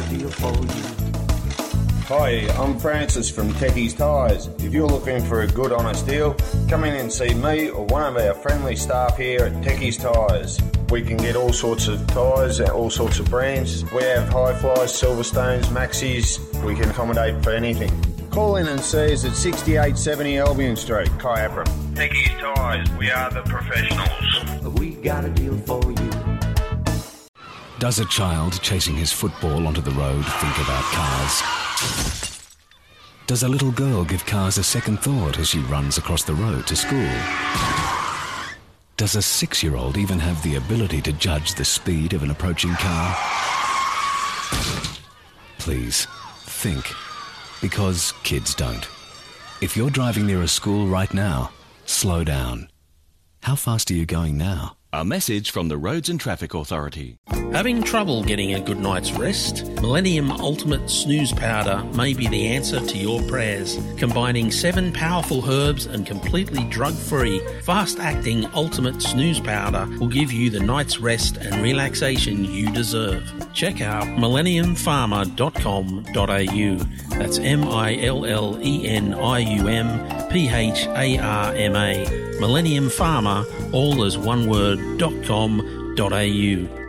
a deal for you. Hi, I'm Francis from Techie's Tyres. If you're looking for a good honest deal, come in and see me or one of our friendly staff here at Techie's Tyres. We can get all sorts of tyres and all sorts of brands. We have Hi-Flies, Silverstones, Maxis. We can accommodate for anything. Call in and see us at 6870 Albion Street, Kyabram. Techie's Tyres, we are the professionals. We got a deal for you. Does a child chasing his football onto the road think about cars? Does a little girl give cars a second thought as she runs across the road to school? Does a 6-year-old even have the ability to judge the speed of an approaching car? Please, think. Because kids don't. If you're driving near a school right now, slow down. How fast are you going now? A message from the Roads and Traffic Authority. Having trouble getting a good night's rest? Millennium Ultimate Snooze Powder may be the answer to your prayers. Combining 7 powerful herbs and completely drug-free, fast-acting Ultimate Snooze Powder will give you the night's rest and relaxation you deserve. Check out millenniumpharma.com.au. That's MILLENIUMPHARMA. Millennium Pharma, all as one word, .com.au.